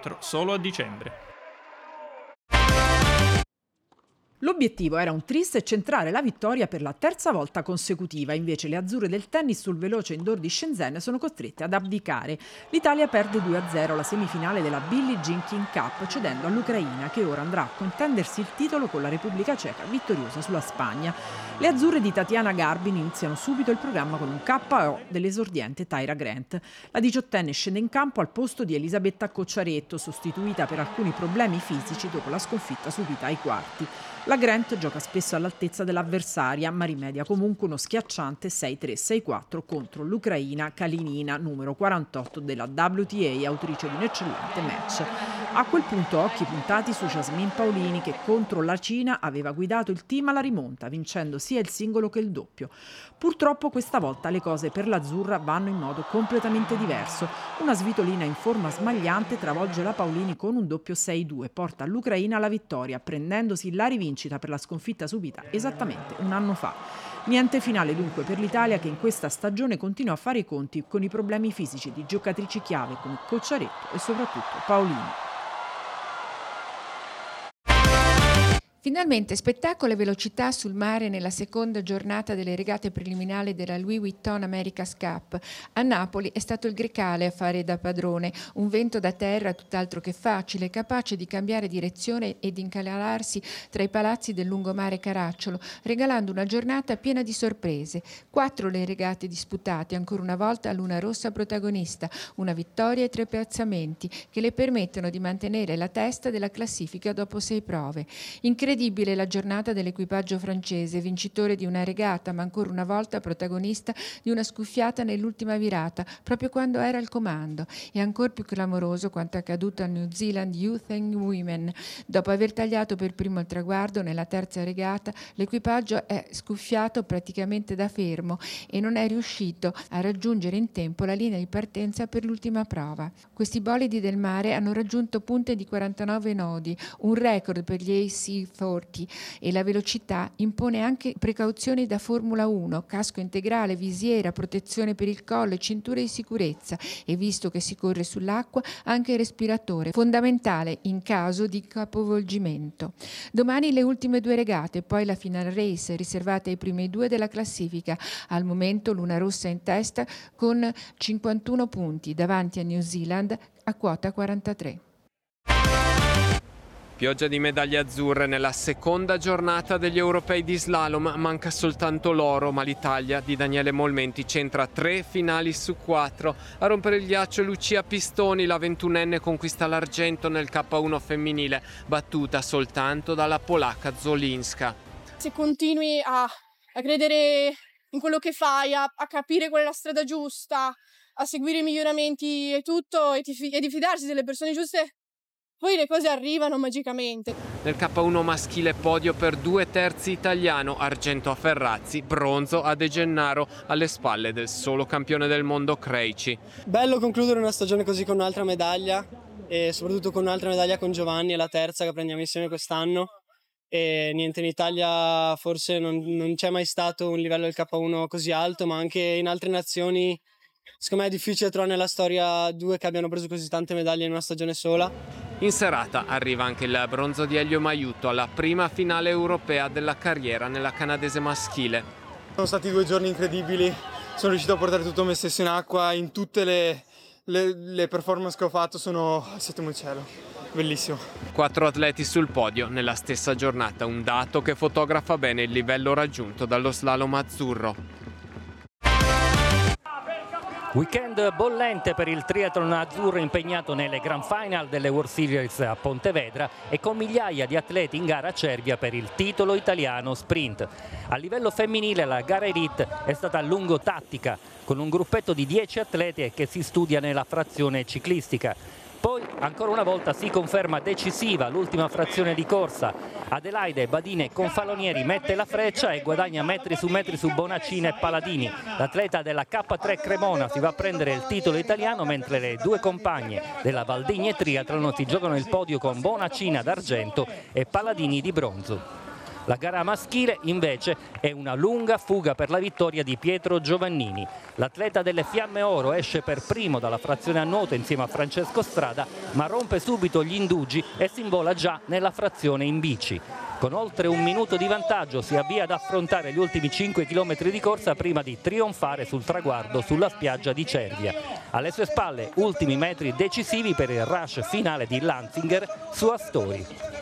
4 solo a dicembre. L'obiettivo era un tris e centrare la vittoria per la terza volta consecutiva, invece le azzurre del tennis sul veloce indoor di Shenzhen sono costrette ad abdicare. L'Italia perde 2-0 la semifinale della Billie Jean King Cup, cedendo all'Ucraina, che ora andrà a contendersi il titolo con la Repubblica Ceca vittoriosa sulla Spagna. Le azzurre di Tatiana Garbin iniziano subito il programma con un KO dell'esordiente Tyra Grant. La 18enne scende in campo al posto di Elisabetta Cocciaretto, sostituita per alcuni problemi fisici dopo la sconfitta subita ai quarti. La Grant gioca spesso all'altezza dell'avversaria, ma rimedia comunque uno schiacciante 6-3-6-4 contro l'ucraina Kalinina, numero 48 della WTA, autrice di un eccellente match. A quel punto occhi puntati su Jasmine Paolini, che contro la Cina aveva guidato il team alla rimonta, vincendo sia il singolo che il doppio. Purtroppo questa volta le cose per l'azzurra vanno in modo completamente diverso. Una svitolina in forma smagliante travolge la Paolini con un doppio 6-2, porta l'Ucraina alla vittoria, prendendosi la rivincita per la sconfitta subita esattamente un anno fa. Niente finale dunque per l'Italia, che in questa stagione continua a fare i conti con i problemi fisici di giocatrici chiave come Cocciaretto e soprattutto Paolini. Finalmente spettacolo e velocità sul mare nella seconda giornata delle regate preliminari della Louis Vuitton America's Cup. A Napoli è stato il Grecale a fare da padrone, un vento da terra tutt'altro che facile, capace di cambiare direzione ed incalarsi tra i palazzi del lungomare Caracciolo, regalando una giornata piena di sorprese. 4 le regate disputate, ancora una volta Luna Rossa protagonista, una vittoria e 3 piazzamenti che le permettono di mantenere la testa della classifica dopo 6 prove. Incredibile la giornata dell'equipaggio francese, vincitore di una regata, ma ancora una volta protagonista di una scuffiata nell'ultima virata, proprio quando era al comando. E ancora più clamoroso quanto accaduto al New Zealand Youth and Women. Dopo aver tagliato per primo il traguardo nella terza regata, l'equipaggio è scuffiato praticamente da fermo e non è riuscito a raggiungere in tempo la linea di partenza per l'ultima prova. Questi bolidi del mare hanno raggiunto punte di 49 nodi, un record per gli AC40, e la velocità impone anche precauzioni da Formula 1, casco integrale, visiera, protezione per il collo e cinture di sicurezza, e visto che si corre sull'acqua anche il respiratore, fondamentale in caso di capovolgimento. Domani le ultime 2 regate, poi la final race riservata ai primi 2 della classifica. Al momento Luna Rossa in testa con 51 punti davanti a New Zealand a quota 43. Pioggia di medaglie azzurre nella seconda giornata degli europei di slalom. Manca soltanto l'oro, ma l'Italia di Daniele Molmenti centra 3 finali su 4. A rompere il ghiaccio Lucia Pistoni, la 21enne conquista l'argento nel K1 femminile, battuta soltanto dalla polacca Zolinska. Se continui a credere in quello che fai, a capire qual è la strada giusta, a seguire i miglioramenti e tutto, e di fidarsi delle persone giuste, poi le cose arrivano magicamente. Nel K1 maschile podio per 2 terzi italiano, argento a Ferrazzi, bronzo a De Gennaro, alle spalle del solo campione del mondo Krejci. Bello concludere una stagione così con un'altra medaglia, e soprattutto con un'altra medaglia con Giovanni, è la terza che prendiamo insieme quest'anno. E niente, in Italia forse non c'è mai stato un livello del K1 così alto, ma anche in altre nazioni secondo me è difficile trovare nella storia 2 che abbiano preso così tante medaglie in una stagione sola. In serata arriva anche il bronzo di Elio Maiuto alla prima finale europea della carriera nella canadese maschile. Sono stati 2 giorni incredibili, sono riuscito a portare tutto me stesso in acqua, in tutte le performance che ho fatto sono al settimo cielo, bellissimo. 4 atleti sul podio nella stessa giornata, un dato che fotografa bene il livello raggiunto dallo slalom azzurro. Weekend bollente per il triathlon azzurro impegnato nelle Grand Final delle World Series a Pontevedra e con migliaia di atleti in gara a Cervia per il titolo italiano sprint. A livello femminile la gara elite è stata a lungo tattica, con un gruppetto di 10 atleti che si studia nella frazione ciclistica. Poi ancora una volta si conferma decisiva l'ultima frazione di corsa. Adelaide Badine Confalonieri mette la freccia e guadagna metri su Bonaccina e Paladini. L'atleta della K3 Cremona si va a prendere il titolo italiano, mentre le 2 compagne della Valdigne Triathlon si giocano il podio con Bonaccina d'argento e Paladini di bronzo. La gara maschile invece è una lunga fuga per la vittoria di Pietro Giovannini. L'atleta delle Fiamme Oro esce per primo dalla frazione a nuoto insieme a Francesco Strada, ma rompe subito gli indugi e si invola già nella frazione in bici. Con oltre un minuto di vantaggio si avvia ad affrontare gli ultimi 5 km di corsa prima di trionfare sul traguardo sulla spiaggia di Cervia. Alle sue spalle ultimi metri decisivi per il rush finale di Lanzinger su Astori.